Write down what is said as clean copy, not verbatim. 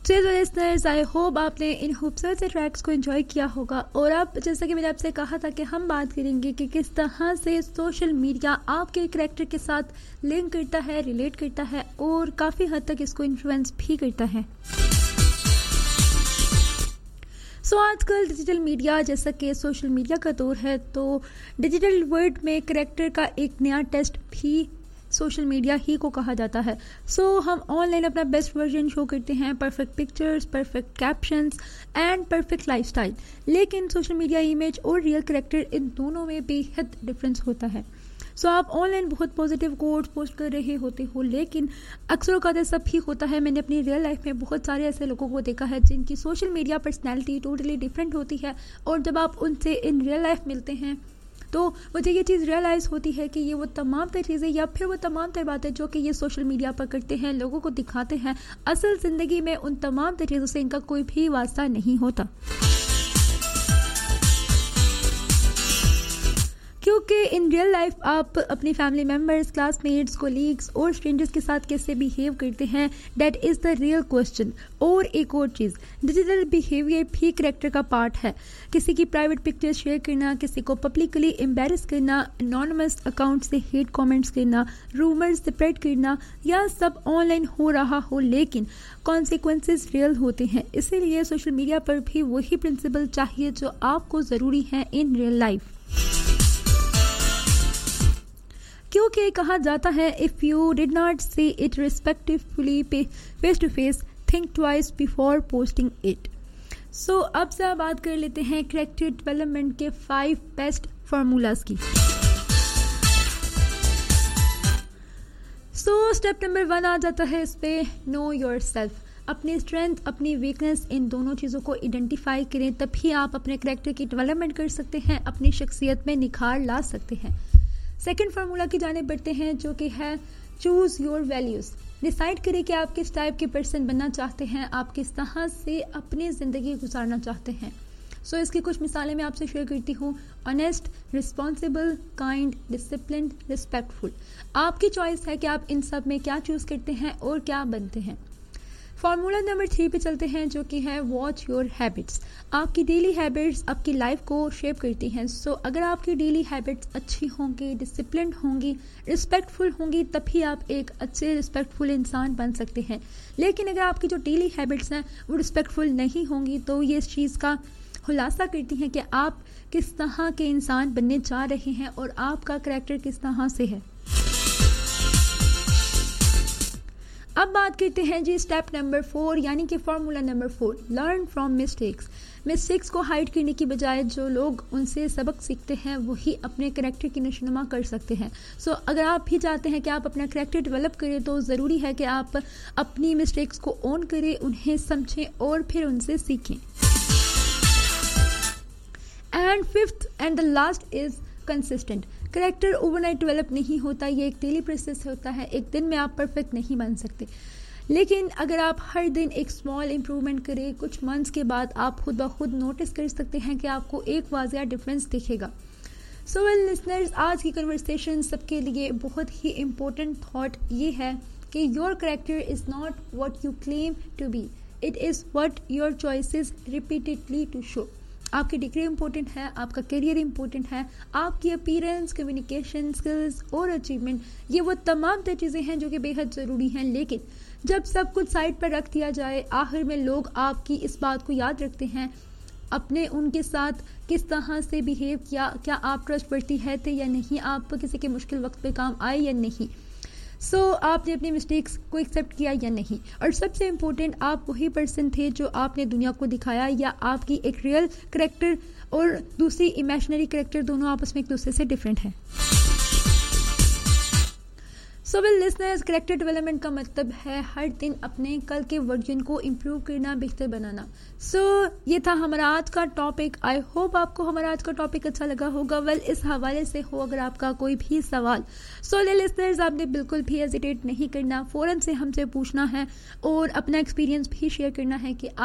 चलो listeners, I hope आपने इन खूबसूरत से ट्रैक्स को एंजॉय किया होगा। और अब जैसा कि मैंने आपसे कहा था कि हम बात करेंगे कि किस तरह से सोशल मीडिया आपके करैक्टर के साथ लिंक करता है, रिलेट करता है और काफ़ी हद तक इसको इन्फ्लुएंस भी करता है। आजकल डिजिटल मीडिया जैसा कि सोशल मीडिया का दौर है, तो डिजिटल वर्ल्ड में करैक्टर का एक नया टेस्ट भी सोशल मीडिया ही को कहा जाता है। हम ऑनलाइन अपना बेस्ट वर्जन शो करते हैं, perfect pictures, perfect captions and perfect lifestyle. लेकिन सोशल मीडिया इमेज और रियल करैक्टर, इन दोनों में बेहद डिफरेंस होता है। आप ऑनलाइन बहुत पॉजिटिव कोट्स पोस्ट कर रहे होते हो, लेकिन अक्सर औक़ात ऐसा भी होता है, मैंने अपनी रियल लाइफ में बहुत सारे ऐसे लोगों को देखा है जिनकी social media personality totally different होती है, और जब आप उनसे इन रियल लाइफ मिलते हैं तो मुझे ये चीज़ रियलाइज़ होती है कि ये वो तमाम तर चीज़ें या फिर वो तमाम तर बातें जो कि ये सोशल मीडिया पर करते हैं, लोगों को दिखाते हैं, असल ज़िंदगी में उन तमाम तर चीज़ों से इनका कोई भी वास्ता नहीं होता। क्योंकि इन रियल लाइफ आप अपनी फैमिली मेम्बर्स, क्लासमेट्स, कोलीग्स और स्ट्रेंजर्स के साथ कैसे बिहेव करते हैं, that is the real question. और एक और चीज़, डिजिटल बिहेवियर भी करैक्टर का पार्ट है। किसी की प्राइवेट पिक्चर्स शेयर करना, किसी को पब्लिकली एम्बैरस करना, एनोनिमस अकाउंट से हेट कमेंट्स करना, रूमर्स स्प्रेड करना, यह सब ऑनलाइन हो रहा हो, लेकिन कॉन्सिक्वेंसेस रियल होते हैं। इसीलिए सोशल मीडिया पर भी वही प्रिंसिपल चाहिए जो आपको ज़रूरी है इन रियल लाइफ। क्योंकि कहा जाता है, if you did not see it respectfully face to face, think twice before posting it. अब से बात कर लेते हैं करैक्टर डेवलपमेंट के 5 बेस्ट फार्मूलाज की। स्टेप नंबर 1 आ जाता है इस पे, नो योर सेल्फ। अपनी स्ट्रेंथ, अपनी वीकनेस, इन दोनों चीज़ों को आइडेंटिफाई करें, तभी आप अपने करैक्टर की डेवलपमेंट कर सकते हैं, अपनी शख्सियत में निखार ला सकते हैं। सेकंड फार्मूला की जाने बढ़ते हैं, जो कि है चूज योर वैल्यूज़। डिसाइड करें कि आप किस टाइप के पर्सन बनना चाहते हैं, आप किस तरह से अपनी ज़िंदगी गुजारना चाहते हैं। इसकी कुछ मिसालें मैं आपसे शेयर करती हूँ। Honest, responsible, kind, disciplined, respectful. आपकी चॉइस है कि आप इन सब में क्या चूज़ करते हैं और क्या बनते हैं। फार्मूला नंबर 3 पे चलते हैं, जो कि है वॉच योर हैबिट्स। आपकी डेली हैबिट्स आपकी लाइफ को शेप करती हैं। अगर आपकी डेली हैबिट्स अच्छी होंगी, डिसिप्लिन्ड होंगी, रिस्पेक्टफुल होंगी, तभी आप एक अच्छे रिस्पेक्टफुल इंसान बन सकते हैं। लेकिन अगर आपकी जो डेली हैबिट्स हैं वो रिस्पेक्टफुल नहीं होंगी, तो ये इस चीज़ का खुलासा करती हैं कि आप किस तरह के इंसान बनने जा रहे हैं और आपका करैक्टर किस तरह से है। अब बात करते हैं जी स्टेप नंबर 4, यानी कि formula number 4, learn from mistakes. Mistakes को हाइड करने की बजाय जो लोग उनसे सबक सीखते हैं वही अपने करैक्टर की नशोनुमा कर सकते हैं। अगर आप भी चाहते हैं कि आप अपना करैक्टर डेवलप करें, तो ज़रूरी है कि आप अपनी मिस्टेक्स को ओन करें, उन्हें समझें और फिर उनसे सीखें। And fifth and the last is consistent. Character overnight develop नहीं होता, ये एक डेली प्रोसेस होता है। एक दिन में आप परफेक्ट नहीं बन सकते, लेकिन अगर आप हर दिन एक स्मॉल इम्प्रूवमेंट करें, कुछ मंथ्स के बाद आप खुद ब खुद नोटिस कर सकते हैं कि आपको एक वाज़िया डिफरेंस दिखेगा। वेल लिसनर्स, आज की कन्वर्सेशन सबके लिए बहुत ही इम्पोर्टेंट थॉट ये है कि your character is not what you claim to be, it is what your choices repeatedly to show. आपकी डिग्री इंपॉर्टेंट है, आपका करियर इंपॉर्टेंट है, आपकी अपीयरेंस, कम्युनिकेशन स्किल्स और अचीवमेंट, ये वो तमाम तर चीज़ें हैं जो कि बेहद ज़रूरी हैं। लेकिन जब सब कुछ साइड पर रख दिया जाए, आखिर में लोग आपकी इस बात को याद रखते हैं, अपने उनके साथ किस तरह से बिहेव किया, क्या आप ट्रस्टवर्दी है थे या नहीं, आप किसी के मुश्किल वक्त पे काम आए या नहीं, आपने अपनी मिस्टेक्स को एक्सेप्ट किया या नहीं, और सबसे इम्पोर्टेंट, आप वही पर्सन थे जो आपने दुनिया को दिखाया, या आपकी एक रियल करैक्टर और दूसरी इमेजिनरी करैक्टर दोनों आपस में एक दूसरे से डिफरेंट है। वेल लिसनर्स, करैक्टर डेवलपमेंट का मतलब है हर दिन अपने कल के वर्जन को इम्प्रूव करना, बेहतर बनाना। ये था हमारा आज का टॉपिक। आई होप आपको हमारा आज का टॉपिक अच्छा लगा होगा। वेल इस हवाले से हो अगर आपका कोई भी सवाल, लिसनर्स आपने बिल्कुल भी हेजिटेट नहीं करना, फ़ौरन से हमसे पूछना है और अपना एक्सपीरियंस भी शेयर करना है कि